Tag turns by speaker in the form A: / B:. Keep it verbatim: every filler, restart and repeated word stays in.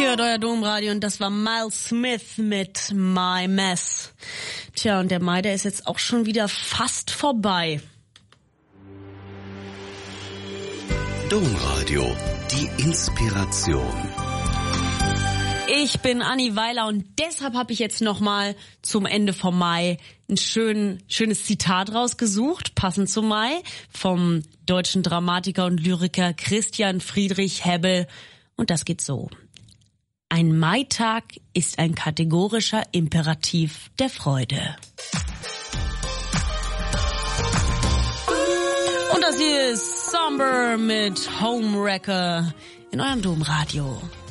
A: Ihr hört euer Domradio und das war Miles Smith mit My Mess. Tja, und der Mai, der ist jetzt auch schon wieder fast vorbei.
B: Domradio, die Inspiration.
A: Ich bin Anni Weiler und deshalb habe ich jetzt nochmal zum Ende vom Mai ein schön, schönes Zitat rausgesucht, passend zum Mai, vom deutschen Dramatiker und Lyriker Christian Friedrich Hebbel. Und das geht so. Ein Maitag ist ein kategorischer Imperativ der Freude. Und das hier ist Somber mit Homewrecker in eurem Domradio.